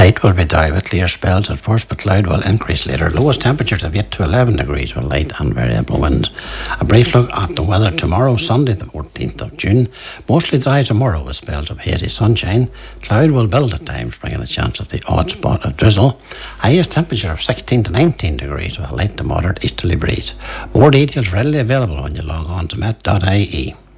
Tonight will be dry with clear spells at first, but cloud will increase later. Lowest temperatures of 8 to 11 degrees with light and variable winds. A brief look at the weather tomorrow, Sunday the 14th of June. Mostly dry tomorrow with spells of hazy sunshine. Cloud will build at times, bringing a chance of the odd spot of drizzle. Highest temperature of 16 to 19 degrees with a light to moderate easterly breeze. More details readily available when you log on to met.ie.